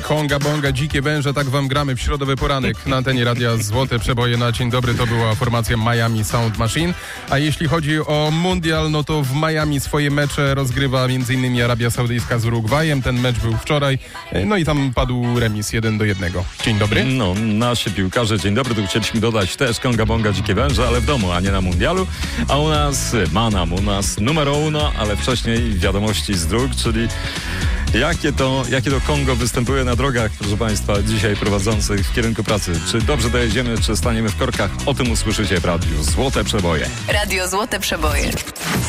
Konga Bonga, Dzikie Węże, tak wam gramy w środowy poranek na antenie Radia Złote Przeboje na dzień dobry. To była formacja Miami Sound Machine. A jeśli chodzi o mundial, no to w Miami swoje mecze rozgrywa m.in. Arabia Saudyjska z Urugwajem. Ten mecz był wczoraj, no i tam padł remis 1-1. Dzień dobry. No, nasi piłkarze, dzień dobry. Tu chcieliśmy dodać też Konga Bonga, Dzikie Węże, ale w domu, a nie na mundialu. A u nas Manam, u nas numero uno, ale wcześniej wiadomości z dróg, czyli jakie to Kongo występuje na drogach, proszę Państwa, dzisiaj prowadzących w kierunku pracy. Czy dobrze dojedziemy, czy staniemy w korkach? O tym usłyszycie w Radiu Złote Przeboje. Radio Złote Przeboje.